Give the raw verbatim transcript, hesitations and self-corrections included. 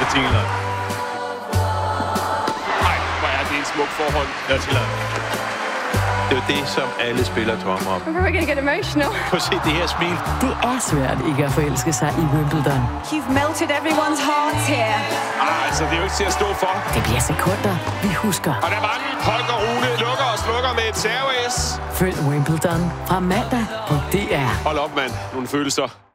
partikelerne. Nej, hvor er det en smuk forhold. Gratulerer. Det er jo det, som alle spillere drømmer om. I'm probably gonna get emotional. Prøv at se det her smil. Det er svært ikke at forelske sig i Wimbledon. You've melted everyone's hearts here. Ah, altså, det er jo ikke til at stå for. Det bliver sekunder, vi husker. Og der var den. Holger Rune lukker og slukker med et serve-S. Følg Wimbledon fra mandag på D R. Hold op, mand. Nogle følelser.